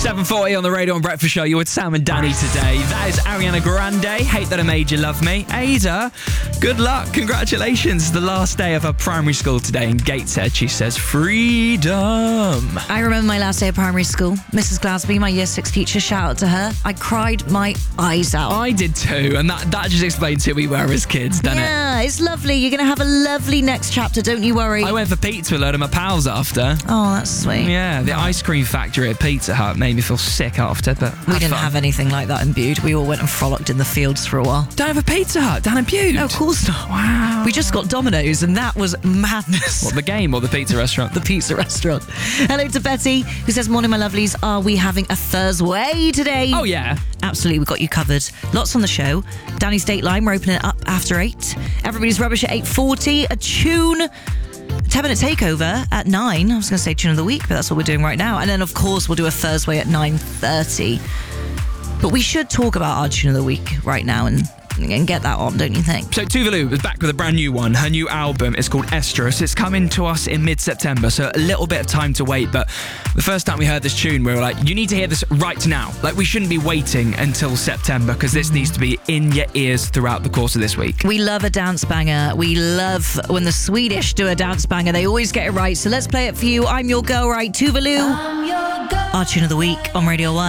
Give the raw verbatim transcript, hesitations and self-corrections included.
seven forty on the Radio and Breakfast Show. You're with Sam and Danny today. That is Ariana Grande. Hate That I Made You Love Me. Ada, good luck. Congratulations. The last day of her primary school today in Gateshead. She says freedom. I remember my last day of primary school. Missus Glasby, my year six teacher, shout out to her. I cried my eyes out. I did too. And that, that just explains who we were as kids, doesn't yeah, it? it's lovely. You're going to have a lovely next chapter. Don't you worry. I went for pizza with a load of my pals after. Oh, that's sweet. Yeah, the ice cream factory at Pizza Hut made me feel sick after, but we didn't fun. have anything like that in Bude. We all went and frolicked in the fields for a while. Don't have a Pizza Hut down in Bude? No, of course not. Wow. We just got Domino's and that was madness. What, the game or the pizza restaurant? The pizza restaurant. Hello to Betty, who says, morning, my lovelies. Are we having a Thursday today? Oh, yeah. Absolutely, we've got you covered. Lots on the show. Danny's Dateline, we're opening it up after eight. Everybody's Rubbish at eight forty. A tune... ten-minute takeover at nine. I was going to say tune of the week, but that's what we're doing right now. And then, of course, we'll do a Thursday at nine thirty. But we should talk about our tune of the week right now and, and get that on, don't you think? So Tuvalu is back with a brand new one. Her new album is called Estrus. It's coming to us in mid-September, so a little bit of time to wait. But the first time we heard this tune, we were like, you need to hear this right now. Like, we shouldn't be waiting until September because this needs to be in your ears throughout the course of this week. We love a dance banger. We love when the Swedish do a dance banger. They always get it right. So let's play it for you. I'm your girl, right? Tuvalu. I'm your girl. Our tune of the week on Radio one.